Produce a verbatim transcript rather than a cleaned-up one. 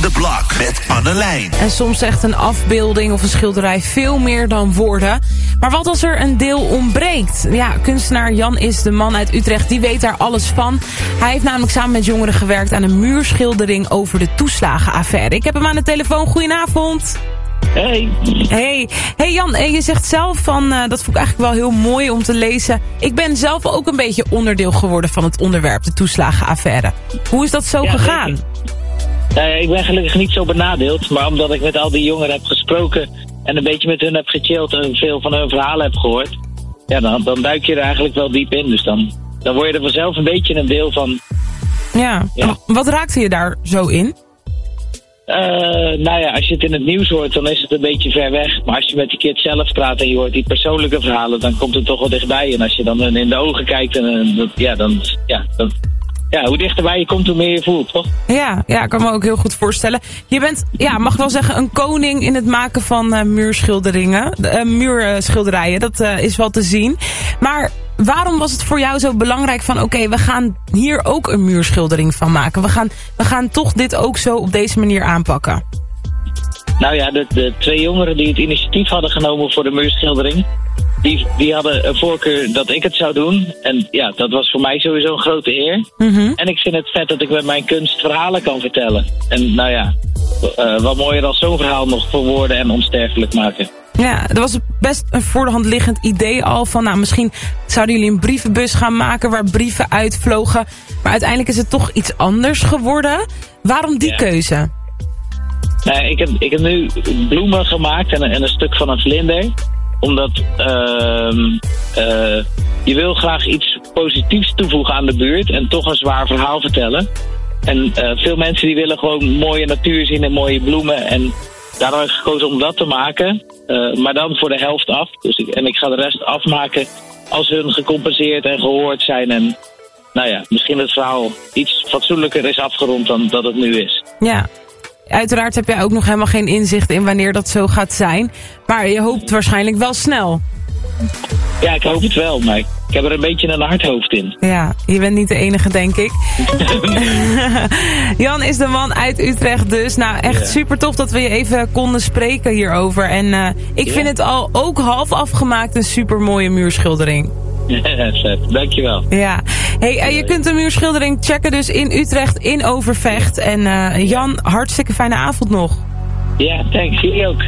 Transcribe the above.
the Block met Annelijn. En soms zegt een afbeelding of een schilderij veel meer dan woorden. Maar wat als er een deel ontbreekt? Ja, kunstenaar Jan is de man uit Utrecht, die weet daar alles van. Hij heeft namelijk samen met jongeren gewerkt aan een muurschildering over de toeslagenaffaire. Ik heb hem aan de telefoon. Goedenavond. Hey. Hey, hey Jan, je zegt zelf van, uh, dat vond ik eigenlijk wel heel mooi om te lezen. Ik ben zelf ook een beetje onderdeel geworden van het onderwerp, de toeslagenaffaire. Hoe is dat zo ja, gegaan? Uh, ik ben gelukkig niet zo benadeeld, maar omdat ik met al die jongeren heb gesproken en een beetje met hun heb gechilled en veel van hun verhalen heb gehoord, ja, dan, dan duik je er eigenlijk wel diep in. Dus dan, dan word je er vanzelf een beetje een deel van. Ja, ja. Wat raakte je daar zo in? Uh, nou ja, als je het in het nieuws hoort, dan is het een beetje ver weg. Maar als je met die kids zelf praat en je hoort die persoonlijke verhalen, dan komt het toch wel dichtbij. En als je dan in de ogen kijkt, en, uh, ja, dan, ja, dan, ja, hoe dichterbij je komt, hoe meer je voelt, toch? Ja, ja, ik kan me ook heel goed voorstellen. Je bent, ja, mag wel zeggen, een koning in het maken van uh, muurschilderingen, uh, muurschilderijen. Dat uh, is wel te zien. Maar waarom was het voor jou zo belangrijk van, oké, okay, we gaan hier ook een muurschildering van maken. We gaan, we gaan toch dit ook zo op deze manier aanpakken. Nou ja, de, de twee jongeren die het initiatief hadden genomen voor de muurschildering, die, die hadden een voorkeur dat ik het zou doen. En ja, dat was voor mij sowieso een grote eer. Mm-hmm. En ik vind het vet dat ik met mijn kunst verhalen kan vertellen. En nou ja, uh, wat mooier dan zo'n verhaal nog verwoorden en onsterfelijk maken. Ja, er was best een voor de hand liggend idee al van, nou, misschien zouden jullie een brievenbus gaan maken waar brieven uitvlogen. Maar uiteindelijk is het toch iets anders geworden. Waarom die ja. keuze? Nou, ik, heb, ik heb nu bloemen gemaakt en, en een stuk van een vlinder. Omdat uh, uh, je wil graag iets positiefs toevoegen aan de buurt en toch een zwaar verhaal vertellen. En uh, veel mensen die willen gewoon mooie natuur zien en mooie bloemen. En daarom heb ik gekozen om dat te maken. Uh, maar dan voor de helft af. Dus ik, en ik ga de rest afmaken als hun gecompenseerd en gehoord zijn. En nou ja, misschien het verhaal iets fatsoenlijker is afgerond dan dat het nu is. Ja, uiteraard heb jij ook nog helemaal geen inzicht in wanneer dat zo gaat zijn. Maar je hoopt waarschijnlijk wel snel. Ja, ik hoop het wel, maar ik heb er een beetje een hardhoofd in. Ja, je bent niet de enige, denk ik. Jan is de man uit Utrecht dus. Nou, echt ja. super tof dat we je even konden spreken hierover. En uh, ik ja. vind het al ook half afgemaakt een super mooie muurschildering. Ja, dankjewel. Ja. Hey, uh, je kunt de muurschildering checken dus in Utrecht, in Overvecht. En uh, Jan, hartstikke fijne avond nog. Ja, thanks. Jullie ook.